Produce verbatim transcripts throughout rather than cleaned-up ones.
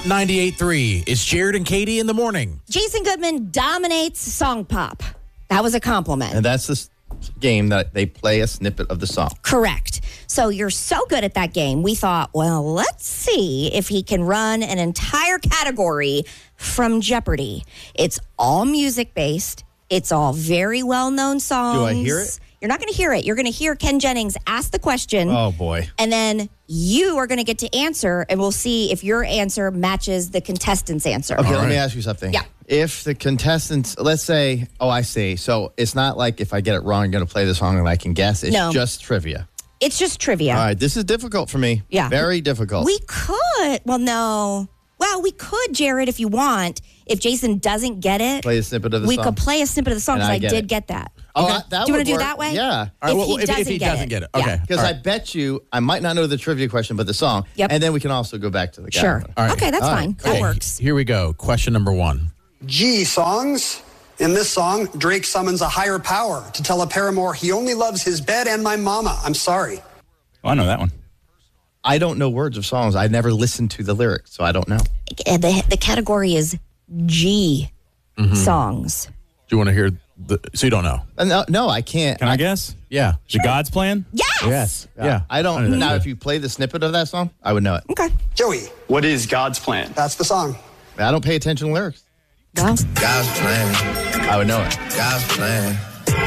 ninety-eight point three. It's Jared and Katie in the morning. Jason Goodman dominates Song Pop. That was a compliment. And that's this game that they play a snippet of the song. Correct. So you're so good at that game, we thought, well, let's see if he can run an entire category from Jeopardy. It's all music-based. It's all very well-known songs. Do I hear it? You're not going to hear it. You're going to hear Ken Jennings ask the question. Oh, boy. And then you are going to get to answer, and we'll see if your answer matches the contestant's answer. Okay, All let right. me ask you something. Yeah. If the contestants, let's say, oh, I see. So it's not like if I get it wrong, I'm going to play the song and I can guess. It's No. just trivia. It's just trivia. All right, this is difficult for me. Yeah. Very difficult. We could. Well, no. Well, we could, Jared, if you want. If Jason doesn't get it, Play a snippet of the we song. could play a snippet of the song And because I I, get did it. get that. Oh, Okay. I- that do you want would to do work. that way? Yeah. All right, if, well, he if- doesn't if he get doesn't it. get it. Yeah. Okay. Because All I right. bet you I might not know the trivia question, but the song. Yep. And then we can also go back to the Sure. category. All right. Okay, that's All right, fine. cool. That works. Here we go. Question number one. G songs. In this song, Drake summons a higher power to tell a paramour he only loves his bed and my mama. I'm sorry. Oh, I know that one. I don't know words of songs. I never listened to the lyrics, so I don't know. Uh, The, the category is G songs. Do you want to hear the, so you don't know? Uh, No, no, I can't. Can I guess? Yeah. The God's Plan? Yes. Yes. Yeah. I don't. know that Now, too. if you play the snippet of that song, I would know it. Okay. Joey, What is God's plan? that's the song. I don't pay attention to lyrics. Well, God's plan, I would know it. God's plan.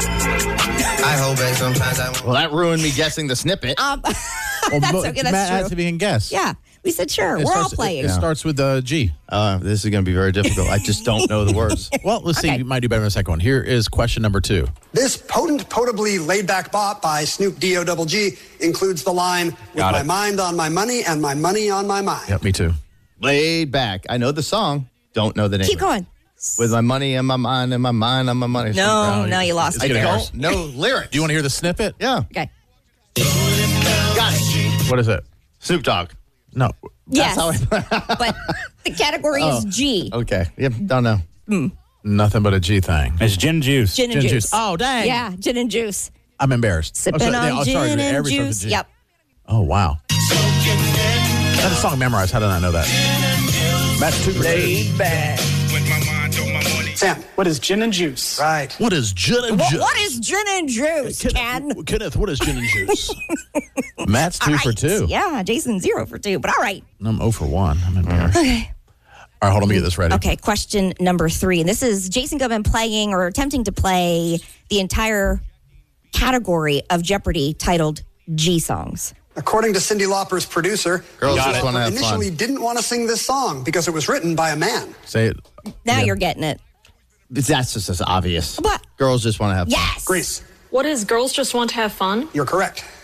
I hope that sometimes I Well, that ruined me guessing the snippet. um, Well, that's Mo- okay. That's Matt true. asked if he can guess. Yeah. We said sure. It We're all starts- playing. It, it starts with uh, G. Uh, this is going to be very difficult. I just don't know the words. Well, let's see. Okay. You might do better in the second one. Here is question number two. This potent, potably laid-back bop by Snoop D O Double G includes the line, with Got my it. mind on my money and my money on my mind. Yep, me too. Laid back. I know the song. Don't know the name. Keep of it. going. With my money and my mind and my mind on my money. No, No, no, you lost it's I it. getting there. worse. don't know lyrics. Do you want to hear the snippet? Yeah. Okay. Got it. What is it? Snoop Dogg. No. Yes. how I- but the category is G. Okay. Yep. Don't know. Nothing but a G thing. It's gin and juice. Gin and Gin juice. juice. Oh, dang. Yeah, gin and juice. I'm embarrassed. Sipping oh, sorry, on yeah, oh, gin sorry, and every starts with juice. G. Yep. Oh, wow. That's a song memorized. How did I know that? Matt's too laid back. Sam, What is gin and juice? right. What is gin and What, juice? what is gin and juice, Ken? Kenneth, Kenneth, what is gin and juice? Matt's two All for right. two. Yeah, Jason zero for two. But all right. I'm zero for one. I'm embarrassed. Okay. All right, hold on. Let me get this ready. Okay, question number three. And this is Jason Goodman playing or attempting to play the entire category of Jeopardy titled G songs. According to Cyndi Lauper's producer, Girls Cyndi just wanna Lauper have fun. initially didn't want to sing this song because it was written by a man. Say it. Now Yeah. you're getting it. That's just as obvious. What? Girls just want to have fun. Yes. Greece, What is girls just want to have fun? you're correct.